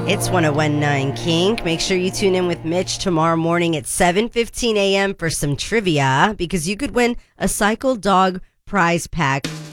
It's 1019 Kink. Make sure you tune in with Mitch tomorrow morning at 7:15 a.m. for some trivia because you could win a Cycle Dog prize pack.